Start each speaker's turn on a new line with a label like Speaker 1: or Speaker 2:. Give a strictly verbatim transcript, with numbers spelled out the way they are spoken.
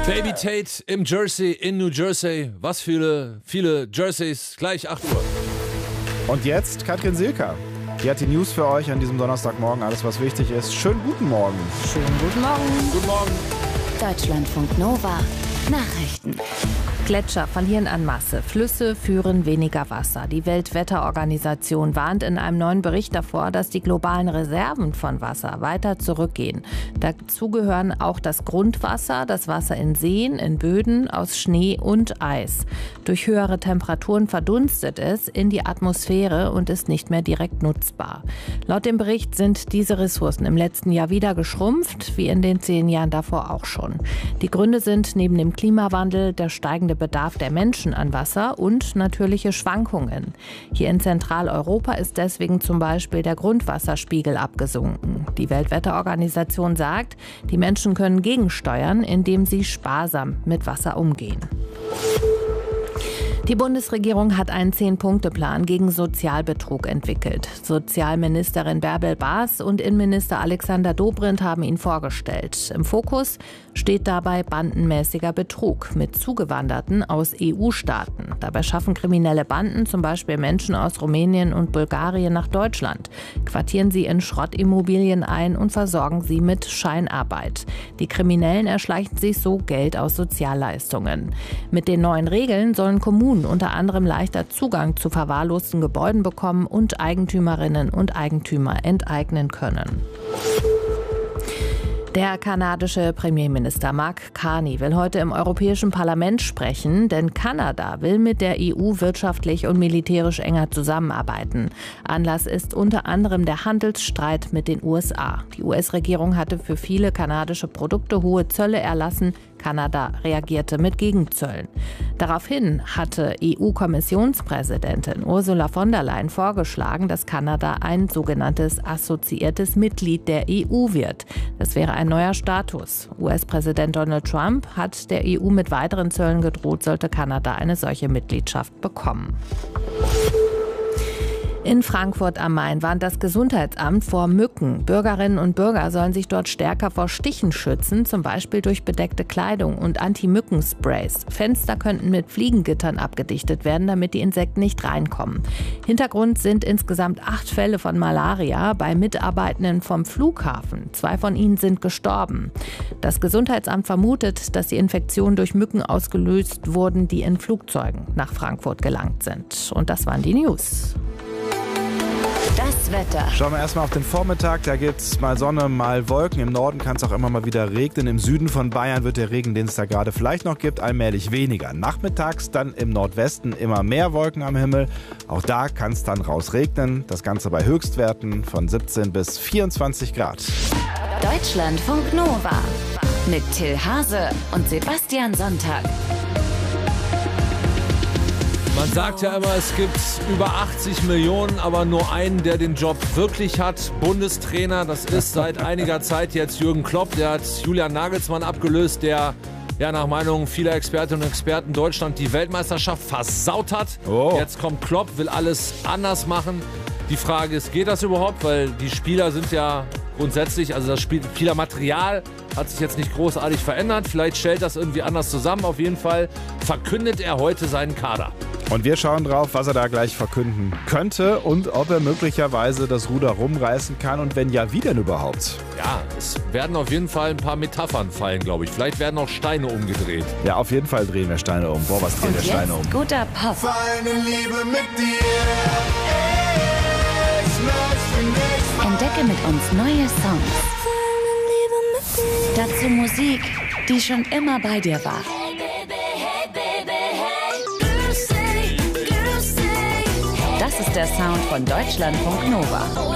Speaker 1: Baby Tate im Jersey in New Jersey. Was viele, viele Jerseys. Gleich acht Uhr.
Speaker 2: Und jetzt Katrin Silka. Die hat die News für euch an diesem Donnerstagmorgen. Alles, was wichtig ist. Schönen guten Morgen.
Speaker 3: Schönen guten Morgen.
Speaker 1: Guten Morgen.
Speaker 3: Deutschlandfunk Nova. Nachrichten.
Speaker 4: Gletscher verlieren an Masse, Flüsse führen weniger Wasser. Die Weltwetterorganisation warnt in einem neuen Bericht davor, dass die globalen Reserven von Wasser weiter zurückgehen. Dazu gehören auch das Grundwasser, das Wasser in Seen, in Böden, aus Schnee und Eis. Durch höhere Temperaturen verdunstet es in die Atmosphäre und ist nicht mehr direkt nutzbar. Laut dem Bericht sind diese Ressourcen im letzten Jahr wieder geschrumpft, wie in den zehn Jahren davor auch schon. Die Gründe sind neben dem Klimawandel der steigende Bedarf der Menschen an Wasser und natürliche Schwankungen. Hier in Zentraleuropa ist deswegen zum Beispiel der Grundwasserspiegel abgesunken. Die Weltwetterorganisation sagt, die Menschen können gegensteuern, indem sie sparsam mit Wasser umgehen. Die Bundesregierung hat einen Zehn-Punkte-Plan gegen Sozialbetrug entwickelt. Sozialministerin Bärbel Baas und Innenminister Alexander Dobrindt haben ihn vorgestellt. Im Fokus steht dabei bandenmäßiger Betrug mit Zugewanderten aus E U-Staaten. Dabei schaffen kriminelle Banden zum Beispiel Menschen aus Rumänien und Bulgarien nach Deutschland, quartieren sie in Schrottimmobilien ein und versorgen sie mit Scheinarbeit. Die Kriminellen erschleichen sich so Geld aus Sozialleistungen. Mit den neuen Regeln sollen Kommunen unter anderem leichter Zugang zu verwahrlosten Gebäuden bekommen und Eigentümerinnen und Eigentümer enteignen können. Der kanadische Premierminister Mark Carney will heute im Europäischen Parlament sprechen, denn Kanada will mit der E U wirtschaftlich und militärisch enger zusammenarbeiten. Anlass ist unter anderem der Handelsstreit mit den U S A. Die U S-Regierung hatte für viele kanadische Produkte hohe Zölle erlassen. Kanada reagierte mit Gegenzöllen. Daraufhin hatte E U-Kommissionspräsidentin Ursula von der Leyen vorgeschlagen, dass Kanada ein sogenanntes assoziiertes Mitglied der E U wird. Das wäre ein neuer Status. U S-Präsident Donald Trump hat der E U mit weiteren Zöllen gedroht, sollte Kanada eine solche Mitgliedschaft bekommen. In Frankfurt am Main warnt das Gesundheitsamt vor Mücken. Bürgerinnen und Bürger sollen sich dort stärker vor Stichen schützen, zum Beispiel durch bedeckte Kleidung und Anti-Mücken-Sprays. Fenster könnten mit Fliegengittern abgedichtet werden, damit die Insekten nicht reinkommen. Hintergrund sind insgesamt acht Fälle von Malaria bei Mitarbeitenden vom Flughafen. Zwei von ihnen sind gestorben. Das Gesundheitsamt vermutet, dass die Infektionen durch Mücken ausgelöst wurden, die in Flugzeugen nach Frankfurt gelangt sind. Und das waren die News.
Speaker 3: Das Wetter.
Speaker 2: Schauen wir erstmal auf den Vormittag. Da gibt es mal Sonne, mal Wolken. Im Norden kann es auch immer mal wieder regnen. Im Süden von Bayern wird der Regen, den es da gerade vielleicht noch gibt, allmählich weniger. Nachmittags dann im Nordwesten immer mehr Wolken am Himmel. Auch da kann es dann rausregnen. Das Ganze bei Höchstwerten von siebzehn bis vierundzwanzig Grad.
Speaker 3: Deutschlandfunk Nova. Mit Till Hase und Sebastian Sonntag.
Speaker 1: Man sagt ja immer, es gibt über achtzig Millionen, aber nur einen, der den Job wirklich hat. Bundestrainer, das ist seit einiger Zeit jetzt Jürgen Klopp. Der hat Julian Nagelsmann abgelöst, der ja nach Meinung vieler Expertinnen und Experten Deutschland die Weltmeisterschaft versaut hat.
Speaker 2: Oh.
Speaker 1: Jetzt kommt Klopp, will alles anders machen. Die Frage ist, geht das überhaupt? Weil die Spieler sind ja grundsätzlich, also das Spielermaterial hat sich jetzt nicht großartig verändert. Vielleicht stellt das irgendwie anders zusammen. Auf jeden Fall verkündet er heute seinen Kader.
Speaker 2: Und wir schauen drauf, was er da gleich verkünden könnte und ob er möglicherweise das Ruder rumreißen kann und wenn ja, wie denn überhaupt?
Speaker 1: Ja, es werden auf jeden Fall ein paar Metaphern fallen, glaube ich. Vielleicht werden auch Steine umgedreht.
Speaker 2: Ja, auf jeden Fall drehen wir Steine um. Boah, was drehen
Speaker 3: Und
Speaker 2: wir Steine um?
Speaker 3: jetzt guter Pop.
Speaker 5: Feine Liebe mit dir. Ich möchte nicht.
Speaker 3: Entdecke mit uns neue Songs. Dazu Musik, die schon immer bei dir war. Das ist der Sound von Deutschlandfunk Nova.